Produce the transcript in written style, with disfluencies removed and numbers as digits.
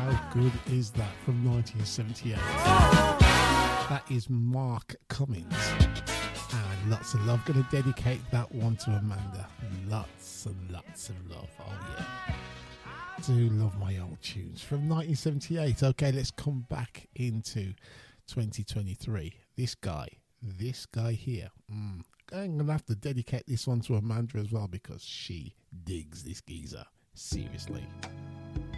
How good is that from 1978? That is Mark Cummins. And lots of love. Going to dedicate that one to Amanda. Lots and lots of love. Oh, yeah. Do love my old tunes from 1978. Okay, let's come back into 2023. This guy here. I'm going to have to dedicate this one to Amanda as well because she digs this geezer. Seriously.